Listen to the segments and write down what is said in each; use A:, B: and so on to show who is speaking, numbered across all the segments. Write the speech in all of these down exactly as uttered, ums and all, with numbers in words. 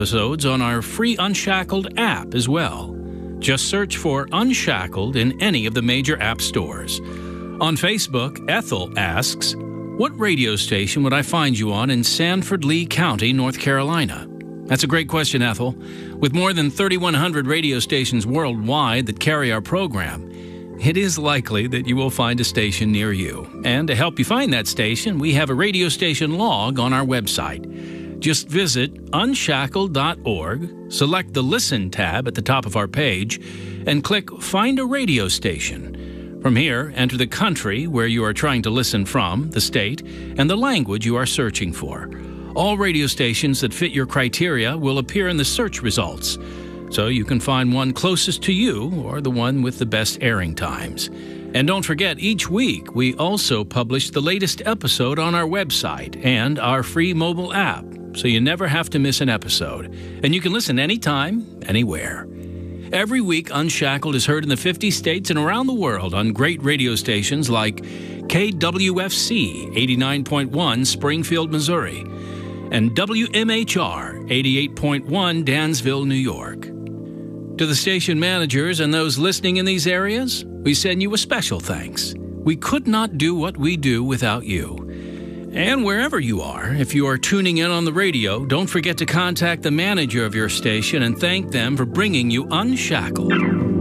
A: episodes on our free Unshackled app as well. Just search for Unshackled in any of the major app stores. On Facebook, Ethel asks, "What radio station would I find you on in Sanford Lee County, North Carolina?" That's a great question, Ethel. With more than thirty-one hundred radio stations worldwide that carry our program, it is likely that you will find a station near you. And to help you find that station, we have a radio station log on our website. Just visit unshackled dot org, select the Listen tab at the top of our page, and click Find a Radio Station. From here, enter the country where you are trying to listen from, the state, and the language you are searching for. All radio stations that fit your criteria will appear in the search results, so you can find one closest to you or the one with the best airing times. And don't forget, each week we also publish the latest episode on our website and our free mobile app, so you never have to miss an episode. And you can listen anytime, anywhere. Every week, Unshackled is heard in the fifty states and around the world on great radio stations like K W F C eighty-nine point one Springfield, Missouri, and W M H R eighty-eight point one Dansville, New York. To the station managers and those listening in these areas, we send you a special thanks. We could not do what we do without you. And wherever you are, if you are tuning in on the radio, don't forget to contact the manager of your station and thank them for bringing you Unshackled.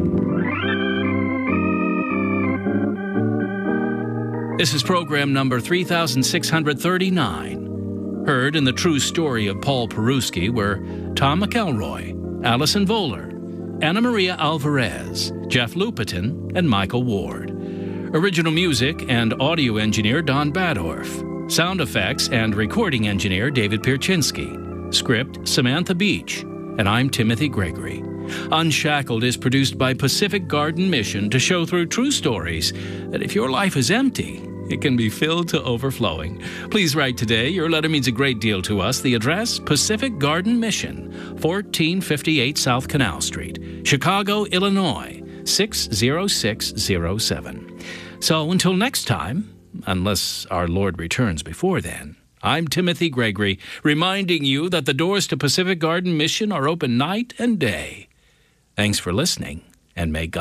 A: This is program number three thousand six hundred thirty-nine, heard in the true story of Paul Peruski, where Tom McElroy, Allison Voller, Anna Maria Alvarez, Jeff Lupetin, and Michael Ward. Original music and audio engineer Don Badorf. Sound effects and recording engineer David Pierczynski. Script Samantha Beach. And I'm Timothy Gregory. Unshackled is produced by Pacific Garden Mission to show through true stories that if your life is empty, it can be filled to overflowing. Please write today. Your letter means a great deal to us. The address, Pacific Garden Mission, fourteen fifty-eight South Canal Street, Chicago, Illinois, six zero six zero seven. So until next time, unless our Lord returns before then, I'm Timothy Gregory, reminding you that the doors to Pacific Garden Mission are open night and day. Thanks for listening, and may God